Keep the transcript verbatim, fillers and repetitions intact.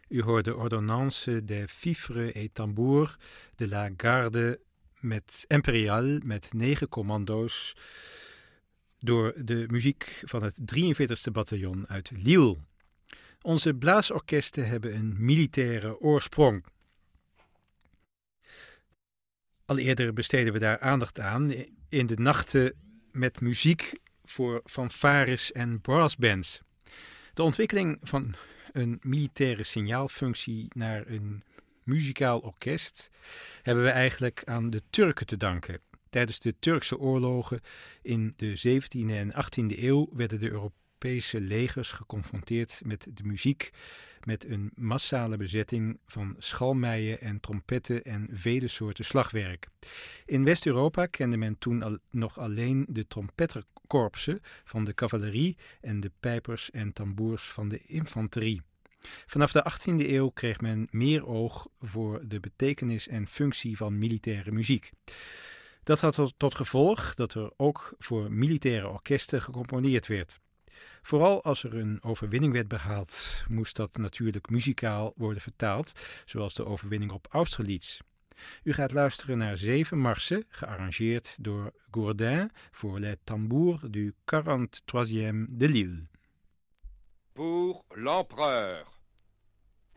U hoorde Ordonnance des Fifres et Tambours de la Garde met Impériale met negen commando's door de muziek van het drieënveertigste bataljon uit Lille. Onze blaasorkesten hebben een militaire oorsprong. Al eerder besteden we daar aandacht aan in de nachten met muziek voor fanfares en brassbands. De ontwikkeling van een militaire signaalfunctie naar een muzikaal orkest hebben we eigenlijk aan de Turken te danken. Tijdens de Turkse oorlogen in de zeventiende en achttiende eeuw werden de Europese legers geconfronteerd met de muziek met een massale bezetting van schalmeien en trompetten en vele soorten slagwerk. In West-Europa kende men toen al, nog alleen de trompetterkorpsen van de cavalerie en de pijpers en tamboers van de infanterie. Vanaf de achttiende eeuw kreeg men meer oog voor de betekenis en functie van militaire muziek. Dat had tot gevolg dat er ook voor militaire orkesten gecomponeerd werd. Vooral als er een overwinning werd behaald, moest dat natuurlijk muzikaal worden vertaald, zoals de overwinning op Austerlitz. U gaat luisteren naar zeven marsen, gearrangeerd door Gourdin voor Les Tambours du quarante-troisième de Lille. Pour l'empereur.